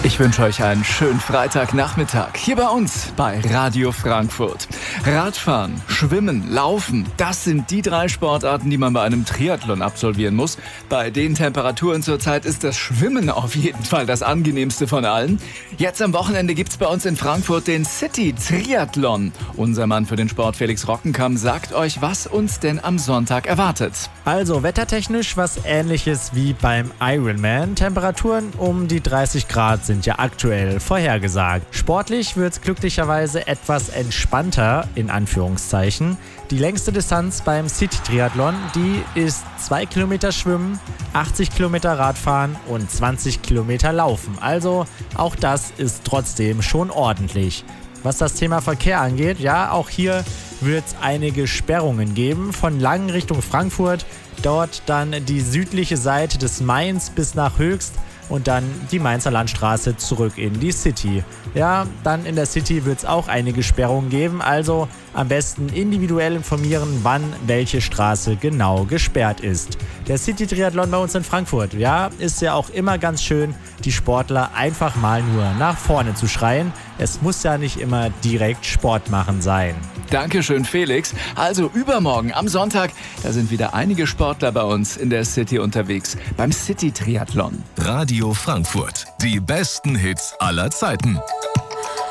Ich wünsche euch einen schönen Freitagnachmittag hier bei uns bei Radio Frankfurt. Radfahren, Schwimmen, Laufen, das sind die 3 Sportarten, die man bei einem Triathlon absolvieren muss. Bei den Temperaturen zurzeit ist das Schwimmen auf jeden Fall das angenehmste von allen. Jetzt am Wochenende gibt's bei uns in Frankfurt den City Triathlon. Unser Mann für den Sport, Felix Rockenkamp, sagt euch, was uns denn am Sonntag erwartet. Also wettertechnisch was Ähnliches wie beim Ironman. Temperaturen um die 30 Grad sind ja aktuell vorhergesagt. Sportlich wird es glücklicherweise etwas entspannter, in Anführungszeichen. Die längste Distanz beim City-Triathlon, die ist 2 Kilometer Schwimmen, 80 Kilometer Radfahren und 20 Kilometer Laufen. Also auch das ist trotzdem schon ordentlich. Was das Thema Verkehr angeht, ja, auch hier wird es einige Sperrungen geben. Von Langen Richtung Frankfurt, dort dann die südliche Seite des Mains bis nach Höchst und dann die Mainzer Landstraße zurück in die City. Ja, dann in der City wird es auch einige Sperrungen geben, also am besten individuell informieren, wann welche Straße genau gesperrt ist. Der City-Triathlon bei uns in Frankfurt, ja, ist ja auch immer ganz schön, die Sportler einfach mal nur nach vorne zu schreien. Es muss ja nicht immer direkt Sport machen sein. Dankeschön, Felix. Also übermorgen am Sonntag, da sind wieder einige Sportler bei uns in der City unterwegs beim City-Triathlon. Radio Frankfurt. Die besten Hits aller Zeiten.